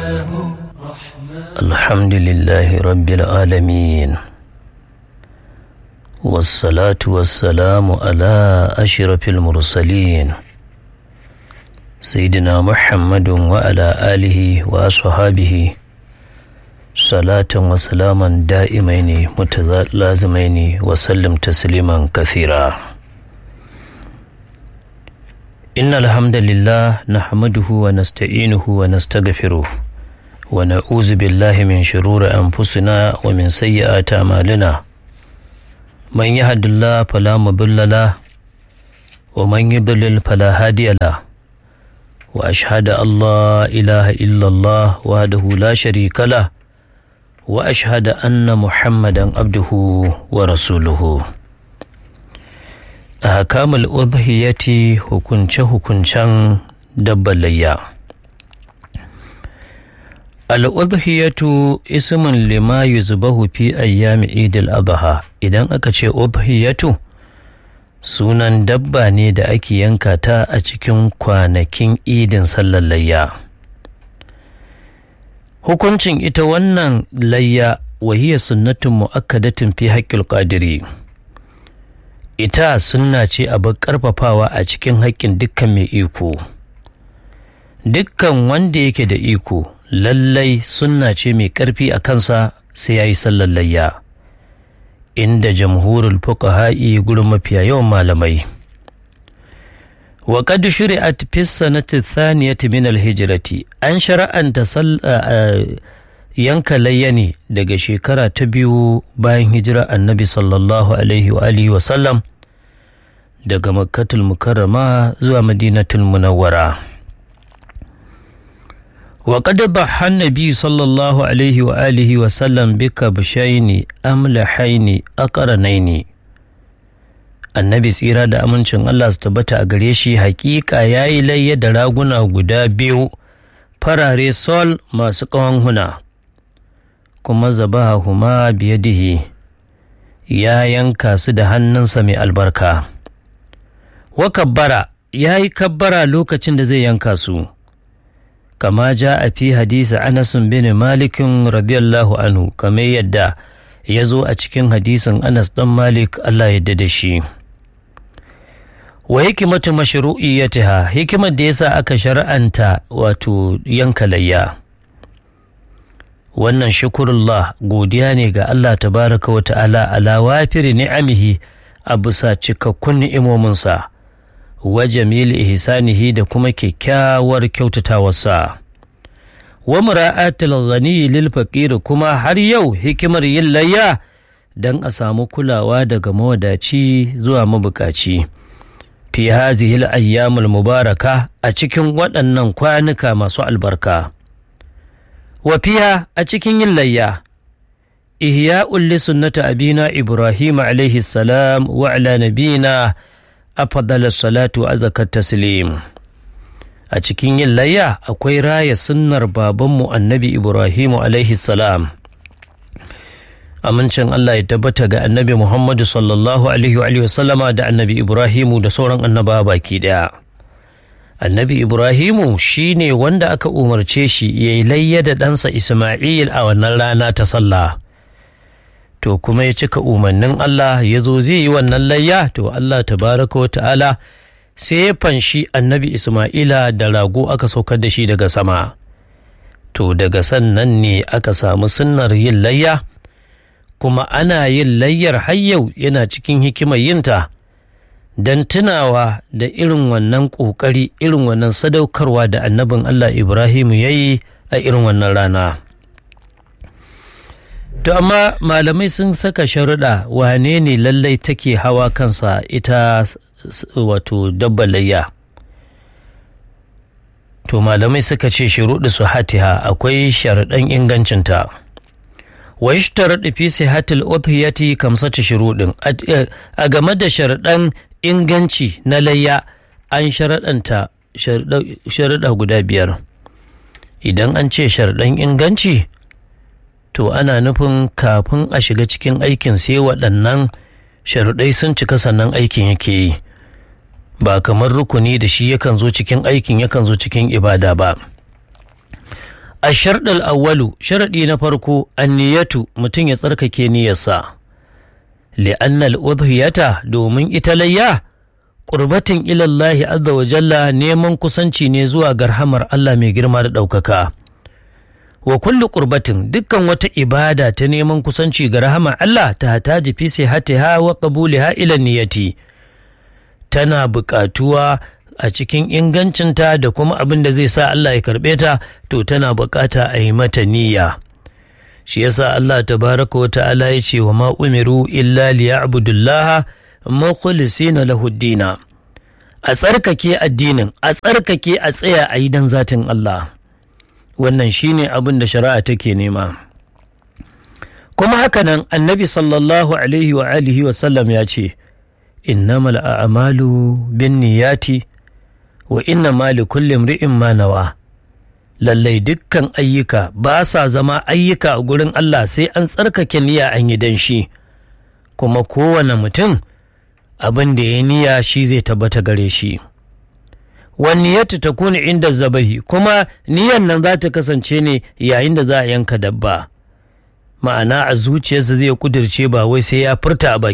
الحمد لله رب العالمين والصلاة والسلام على أشرف المرسلين سيدنا محمد وعلى آله وأصحابه صلاة وسلاما دائمين متلازمين وسلم تسليما كثيرا. إن الحمد لله نحمده ونستعينه ونستغفره ونعوذ بالله من شرور أنفسنا ومن سيئات أعمالنا. من يهد الله فلا مضل له ومن يضلل فلا هادي له وأشهد أن لا إله إلا الله وحده لا شريك له وأشهد أن محمدا عبده ورسوله. أحكام الأضحية hukunce-hukuncen dabbar layya. Al'udhiyatu ismun lima yuzbahu fi ayyami idil adha. Idan aka ce udhiyatu sunan dabba ne da ake yanka ta a cikin kwanakin idin sallar layya. Hukuncin ita wannan layya wahiya sunnatun mu'akkadatin fi haqqil qadiri. Ita sunna ce abin ƙarfafawa a cikin haƙƙin dukkan mai iko. Dukkan wanda yake da iko lallai sunna ce mai ƙarfi a kansa sai ya yi sallar layya, inda jamhurul fuqaha'i gurin mafiya yawan malamai. wa qad shuri'at fi sanati thaniyati min al-hijrati, an shara'anta yanka layya ne daga shekara ta 2 bayan hijira annabi sallallahu alaihi wa alihi wa sallam daga makkatul mukarrama zuwa madinatul munawwara. وقد ضحى النبي صلى الله عليه وآله وسلم بكبشين أملحين أقرنين. annabi tsira da amincin Allah su tabbata a gare shi hakika yayi layya da raguna guda 2 farare sol masu ƙawan huna, kuma zabahuma biyadihi, ya yanka su da hannunsa mai albarka. wa kabbara, yayi kabbara lokacin da zai yanka su, kama ja a fi hadisi Anas bin Malikin radiyallahu anhu, kamar yadda ya zo a cikin hadisin Anas ɗan Malik Allah yadda da shi. Wa hikimatu mashru'iyyatiha, hikimar da yasa aka shar'anta wato yanka layya. Wannan shukurullah, godiya ne ga Allah tabaraka wa ta'ala ala wafiri ni'amihi, a bisa cikakkun ni'imominsa, wa jamil ihsanihi, da kuma kyakkyawar kyautatawarsa. Wa mura'atul ghani lil faqir, kuma har yau hikimar yin layya dan a samu kulawa daga mawadaci zuwa mabukaci. Fi hazihi al ayyamul mubaraka, a cikin waɗannan kwanuka masu albarka. Wa fiha, a cikin yin layya, ihya'ul li sunnati abina Ibrahim alaihi salam wa ala nabina afdalas salatu wa zakat taslim. A cikin yin layya akwai raya sunnar babanmu annabi Ibrahimu alaihi salam. Amincin Allah ya tabbata ga annabi Muhammadu sallallahu alaihi wa sallama da annabi Ibrahimu da sauran annabawa baki daya. Annabi Ibrahimu shine wanda aka umarce shi ya yi layya da ɗansa Isma'il a wannan rana ta sallah. To kuma ya cika umarnin Allah, ya zo zai yi wannan layya, to Allah tabaraka wa ta'ala sai ya fanshi annabi Isma'ila da rago aka saukar da shi daga sama. To daga sannan ne aka samu sunnar yin layya, kuma ana yin layyar har yau yana cikin hikimar yinta don tunawa da irin wannan ƙoƙari, irin wannan sadaukarwa da annabin Allah Ibrahimu ya yi a irin wannan rana. To amma malamai sun saka sharuɗa wane ne lallai take hawa kansa ita wato dabbar layya. To malamai suka ce shuruɗu su hatiha, akwai sharuɗan ingancinta. Wa yushtaradu fi sihhatil udhiyati kamsatu shuruɗin. A game da sharuɗan inganci na layya an sharaɗanta sharuɗa guda 5. Idan an ce sharuɗan inganci, to ana nufin kafin a shiga cikin aikin sai waɗannan sharuɗai sun cika sannan aikin yake yi, ba kamar rukuni da shi yakan zo cikin aikin yakan zo cikin ibada ba. Asharɗul awwalu, sharaɗi na farko, anniyatu, mutum ya tsarkake niyyarsa. Li'annal udhiyata, domin ita layya qurbatin ilallahi azza wa jalla, neman kusanci ne zuwa ga rahamar Allah mai girma da ɗaukaka. Wa kullu qurbatin, dukkan wata ibada ta neman kusanci ga rahamar Allah ta hataji fi sihhatiha wa qabuliha ila niyyati, tana buƙatuwa a cikin ingancinta da kuma abin da zai sa Allah ya karɓe ta, to tana buƙata a yi mata niyya. Shi yasa Allah tabaraka wa ta'ala ya ce wa ma umiru illa liya'budullaha mukhlisina lahu dina, a tsarkake addinin, a tsarkake a tsaya a yi dan zatin Allah. Wannan shine abin da shari'a take nema. Kuma hakanan annabi sallallahu alaihi wa alihi wa sallam ya ce, innamal a'malu binniyati wa innama likulli imri'in ma nawa. Lallai dukkan ayyuka ba sa zama ayyuka a gurin Allah sai an tsarkake niyya an yi dan shi, kuma kowane mutum abin da ya niyya shi zai tabbata gare shi. Wanniyatu takunu inda zabahi, kuma niyyar nan za ta kasance ne yayin da za a yanka dabba, ma'ana a zuciyarsa zai kudirce, ba wai sai ya furta a baki